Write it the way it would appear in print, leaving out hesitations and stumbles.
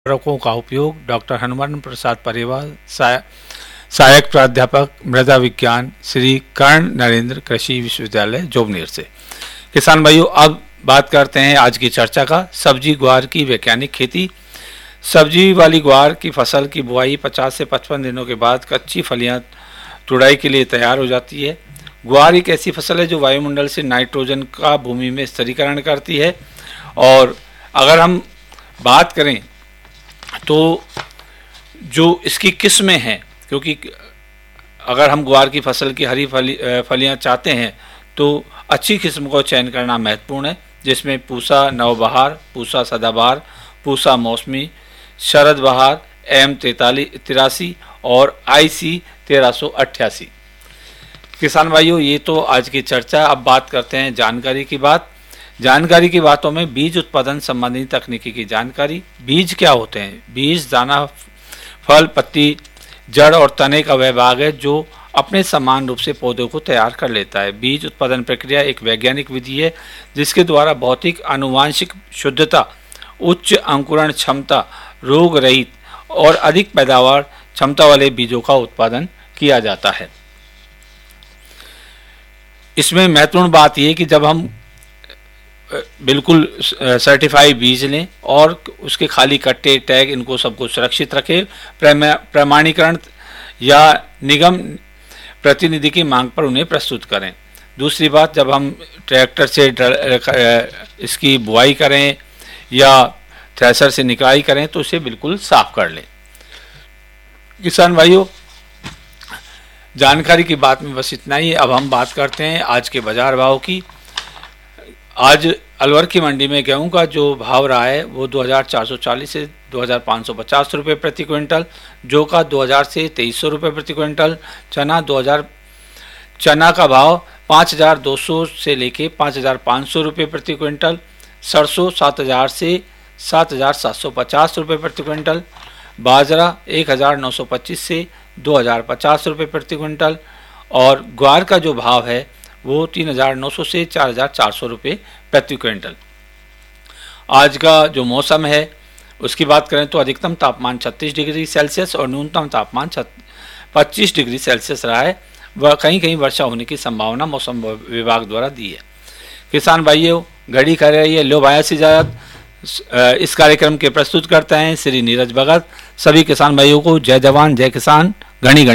उर्वरकों का उपयोग। डॉक्टर हनुमान प्रसाद परिवार, सहायक प्राध्यापक मृदा विज्ञान, श्री कर्ण नरेंद्र कृषि विश्वविद्यालय जोबनेर से। किसान भाइयों, अब बात करते हैं आज की चर्चा का, सब्जी ग्वार की वैज्ञानिक खेती। सब्जी वाली ग्वार की फसल की बुआई 50 से 55 दिनों के बाद कच्ची फलियां तुड़ाई के लिए तैयार हो जाती है। ग्वार एक ऐसी फसल है जो वायुमंडल से नाइट्रोजन का भूमि में स्थिरीकरण करती है। और अगर हम बात करें तो जो इसकी किस्में हैं, क्योंकि अगर हम ग्वार की फसल की हरी फलियां चाहते हैं तो अच्छी किस्म का चयन करना महत्वपूर्ण है, जिसमें पूसा नवबहार, पूसा सदाबहार, पूसा मौसमी, शरद बहार, M83 और IC 1388। किसान भाइयों, ये तो आज की चर्चा। अब बात करते हैं जानकारी की बातों में बीज उत्पादन संबंधी तकनीकी की जानकारी। बीज क्या होते हैं? बीज दाना, फल, पत्ती, जड़ और तने का वह भाग है जो अपने समान रूप से पौधों को तैयार कर लेता है। बीज उत्पादन प्रक्रिया एक वैज्ञानिक विधि है जिसके द्वारा भौतिक आनुवांशिक शुद्धता, उच्च अंकुरण क्षमता, रोग रहित और अधिक पैदावार क्षमता वाले बीजों का उत्पादन किया जाता है। इसमें महत्वपूर्ण बात यह कि जब हम बिल्कुल सर्टिफाइड बीज लें और उसके खाली कट्टे, टैग, इनको सबको सुरक्षित रखें, प्रमाणीकरण या निगम प्रतिनिधि की मांग पर उन्हें प्रस्तुत करें। दूसरी बात, जब हम ट्रैक्टर से इसकी बुआई करें या थ्रेशर से निकाई करें तो इसे बिल्कुल साफ कर लें। किसान भाइयों, जानकारी की बात में बस इतना ही। अब हम बात करते हैं आज के बाजार भाव की। आज अलवर की मंडी में गेहूं का जो भाव रहा है वो 2440 से 2550 रुपये प्रति क्विंटल, जौ का 2000 से 2300 रुपये प्रति क्विंटल, चना का भाव 5200 से लेके 5500 रुपये प्रति क्विंटल, सरसों 7000 से 7750 रुपये प्रति क्विंटल, बाजरा 1925 से 2050 रुपये प्रति क्विंटल और ग्वार का जो भाव है वो 3900 से 4400 रुपये प्रति क्विंटल। आज का जो मौसम है उसकी बात करें तो अधिकतम तापमान 36 डिग्री सेल्सियस और न्यूनतम तापमान 25 डिग्री सेल्सियस रहा है। वह कहीं वर्षा होने की संभावना मौसम विभाग द्वारा दी है। किसान भाइयों, घड़ी कर रही है, लो भाया से इजाजत। इस कार्यक्रम के प्रस्तुत करते हैं श्री नीरज भगत। सभी किसान भाइयों को जय जवान जय किसान, घनी घनी